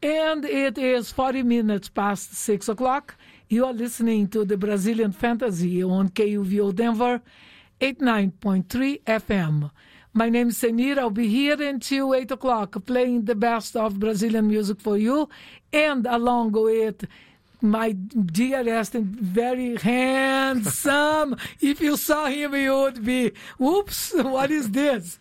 And it is 40 minutes past 6 o'clock. You are listening to the Brazilian Fantasy on KUVO Denver, 89.3 FM. My name is Senir. I'll be here until 8 o'clock playing the best of Brazilian music for you. And along with my dearest and very handsome, if you saw him, you would be, whoops, what is this?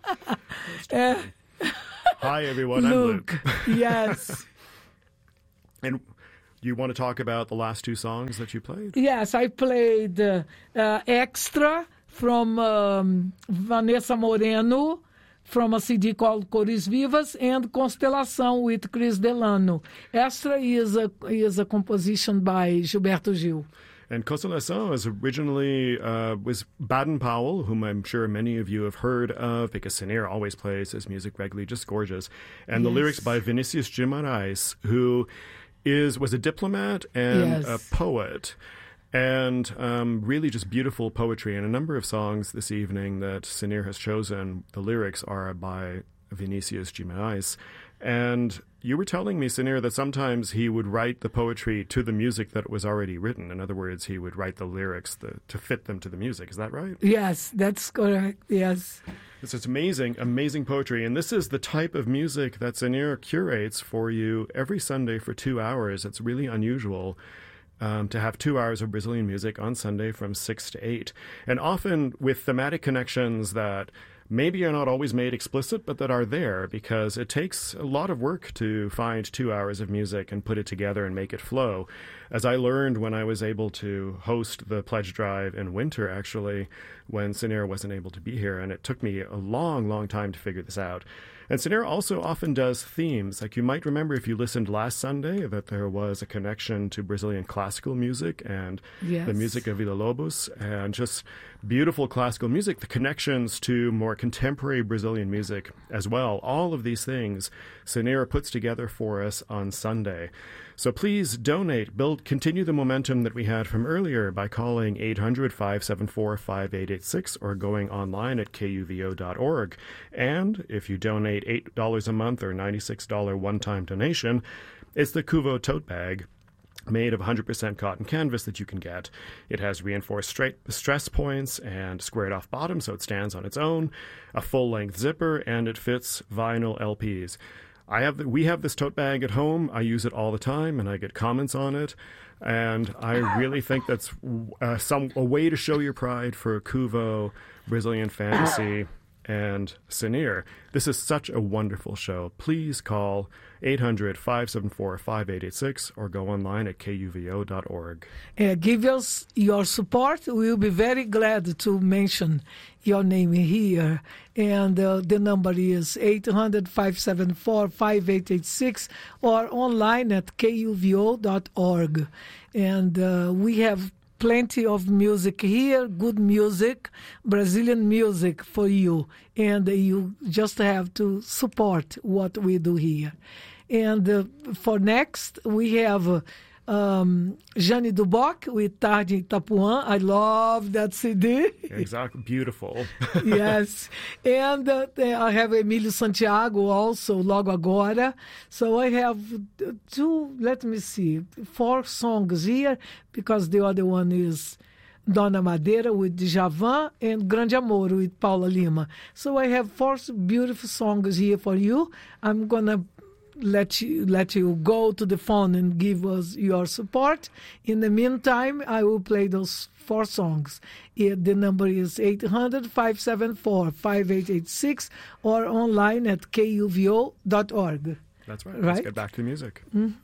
Hi, everyone. Luke. I'm Luke. Yes. And you want to talk about the last two songs that you played? Yes, I played Extra from Vanessa Moreno, from a CD called Cores Vivas, and Constelação with Chris Delano. Extra is a composition by Gilberto Gil. And Constelação is originally was Baden Powell, whom I'm sure many of you have heard of because Senir always plays his music regularly, just gorgeous. And the lyrics by Vinicius Guimarães, who was a diplomat and a poet. And really just beautiful poetry. And a number of songs this evening that Senir has chosen, the lyrics are by Vinicius Guimarães. And you were telling me, Senir, that sometimes he would write the poetry to the music that was already written. In other words, he would write the lyrics to fit them to the music. Is that right? Yes, that's correct. Yes. It's amazing, amazing poetry. And this is the type of music that Senir curates for you every Sunday for 2 hours. It's really unusual. To have 2 hours of Brazilian music on Sunday from 6 to 8. And often with thematic connections that maybe are not always made explicit, but that are there because it takes a lot of work to find 2 hours of music and put it together and make it flow. As I learned when I was able to host the Pledge Drive in winter, actually, when Senir wasn't able to be here, and it took me a long, long time to figure this out. And Senir also often does themes. Like you might remember if you listened last Sunday that there was a connection to Brazilian classical music and the music of Villa-Lobos and just beautiful classical music, the connections to more contemporary Brazilian music as well. All of these things Senir puts together for us on Sunday. So please donate, continue the momentum that we had from earlier by calling 800-574-5886 or going online at kuvo.org. And if you donate $8 a month or $96 one-time donation, it's the Kuvo tote bag made of 100% cotton canvas that you can get. It has reinforced stress points and squared-off bottom so it stands on its own, a full-length zipper, and it fits vinyl LPs. We have this tote bag at home. I use it all the time, and I get comments on it. And I really think that's a way to show your pride for Kuvo, Brazilian Fantasy, and Senir. This is such a wonderful show. Please call 800-574-5886 or go online at kuvo.org. Give us your support. We'll be very glad to mention your name here. And the number is 800-574-5886 or online at kuvo.org. And we have plenty of music here, good music, Brazilian music for you. And you just have to support what we do here. And for next, we have Jane Duboc with Tarde em Itapuã. I love that CD. Exactly. Beautiful. Yes. And I have Emílio Santiago also, Logo Agora. So I have four songs here, because the other one is Dona Madeira with Djavan and Grande Amor with Paula Lima. So I have four beautiful songs here for you. I'm going to let you go to the phone and give us your support. In the meantime, I will play those four songs. The number is 800-574-5886 or online at kuvo.org. That's right. Let's get back to the music. Mm-hmm.